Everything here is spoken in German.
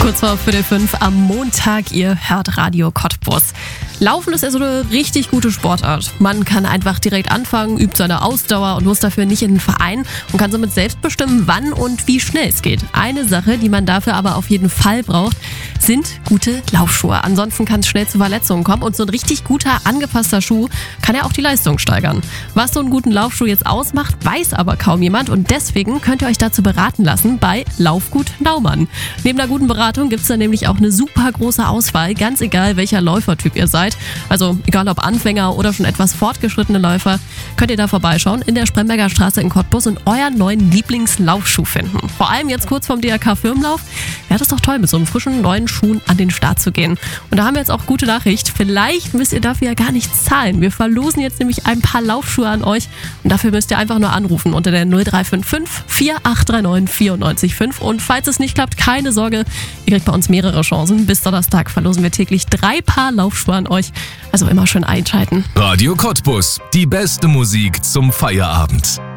Kurz vor 4:45 am Montag, ihr hört Radio Cottbus. Laufen ist ja so eine richtig gute Sportart. Man kann einfach direkt anfangen, übt seine Ausdauer und muss dafür nicht in den Verein und kann somit selbst bestimmen, wann und wie schnell es geht. Eine Sache, die man dafür aber auf jeden Fall braucht, sind gute Laufschuhe. Ansonsten kann es schnell zu Verletzungen kommen und so ein richtig guter, angepasster Schuh kann ja auch die Leistung steigern. Was so einen guten Laufschuh jetzt ausmacht, weiß aber kaum jemand und deswegen könnt ihr euch dazu beraten lassen bei Laufgut Naumann. Neben einer guten Beratung gibt es da nämlich auch eine super große Auswahl, ganz egal welcher Läufertyp ihr seid. Also egal ob Anfänger oder schon etwas fortgeschrittene Läufer, könnt ihr da vorbeischauen in der Spremberger Straße in Cottbus und euren neuen Lieblingslaufschuh finden. Vor allem jetzt kurz vorm DRK-Firmenlauf wäre das doch toll, mit so einem frischen neuen Schuh an den Start zu gehen. Und da haben wir jetzt auch gute Nachricht. Vielleicht müsst ihr dafür ja gar nichts zahlen. Wir verlosen jetzt nämlich ein paar Laufschuhe an euch und dafür müsst ihr einfach nur anrufen unter der 0355 4839 94,5. Und falls es nicht klappt, keine Sorge, ihr kriegt bei uns mehrere Chancen. Bis Donnerstag verlosen wir täglich 3 Paar Laufschuhe an euch. Also immer schön einschalten. Radio Cottbus, die beste Musik zum Feierabend.